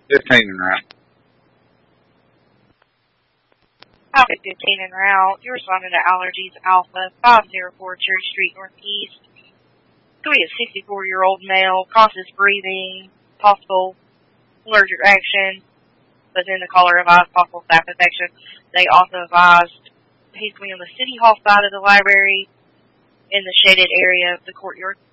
15 en route. Topic 15 en route. You're responding to Allergies Alpha, 504 Cherry Street Northeast. Could be a 64-year-old male, cautious breathing, possible allergic reaction, but then the caller advised possible staph infection. They also advised he's going on the City Hall side of the library in the shaded area of the courtyard.